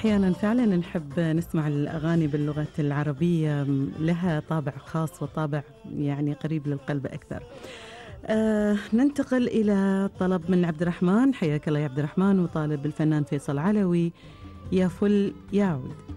أحيانا فعلا نحب نسمع الأغاني باللغة العربية، لها طابع خاص وطابع يعني قريب للقلب أكثر. ننتقل إلى طلب من عبد الرحمن. حياك الله يا عبد الرحمن، وطالب الفنان فيصل علوي يا فل يا عود.